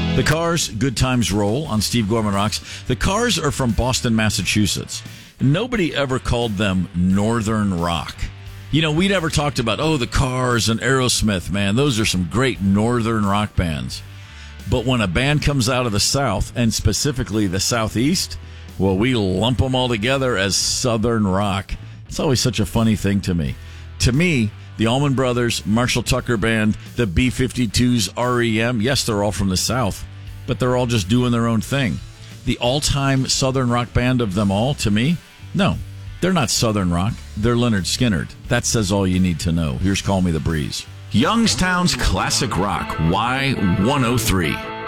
The Cars, Good Times Roll on Steve Gorman Rocks. The Cars are from Boston, Massachusetts. Nobody ever called them Northern Rock. You know, we never talked about, the Cars and Aerosmith, man. Those are some great Northern rock bands. But when a band comes out of the South, and specifically the Southeast, well, we lump them all together as Southern rock. It's always such a funny thing to me. To me, the Allman Brothers, Marshall Tucker Band, the B-52s, REM, yes, they're all from the South, but they're all just doing their own thing. The all-time Southern rock band of them all, to me, no, they're not Southern rock. They're Lynyrd Skynyrd. That says all you need to know. Here's Call Me the Breeze. Youngstown's Classic Rock, Y103.